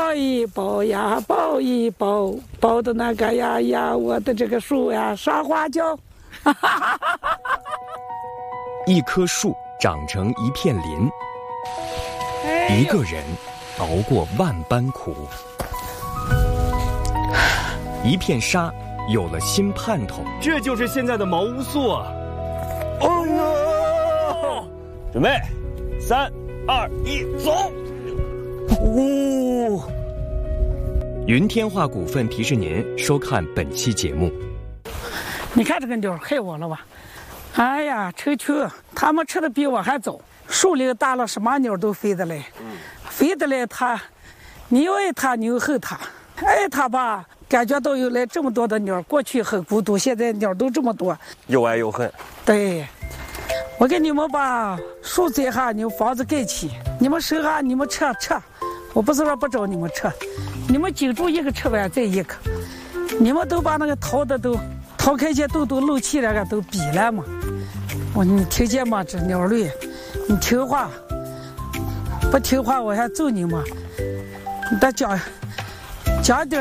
抱一抱呀，抱一抱，抱的那个呀，我的这个树呀，啥花椒？ 一棵树长成一片林，一个人熬过万般苦，一片沙有了新盼头。 这就是现在的茅屋宿啊！哦，准备，3、2、1，走！ 呜！云天化股份提示您收看本期节目。 你看这个鸟害我了吧？哎呀，秋秋，它们吃的比我还早。树林大了，什么鸟都飞得来，飞得来它，你又爱它，你又恨它，爱它吧，感觉到有来这么多的鸟，过去很孤独，现在鸟都这么多， 又爱又恨。 对，我给你们把树栽下，你们房子盖起，你们收下，你们吃，我不是说不找你们吃，你们记住一个吃完再一个，你们都把那个掏的都掏开些都露气了，都比了嘛。你听见吗？这鸟类，你听话，不听话我还揍你吗？你得讲点。